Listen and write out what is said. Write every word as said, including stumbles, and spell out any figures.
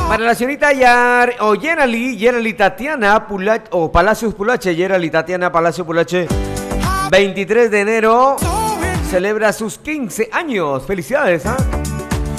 Para la señorita Yar, o Yerali, Yerali Tatiana Pula, o Palacios Pulache, Yerali Tatiana Palacio Pulache, veintitrés de enero, celebra sus quince años. Felicidades, ¿ah? ¿eh?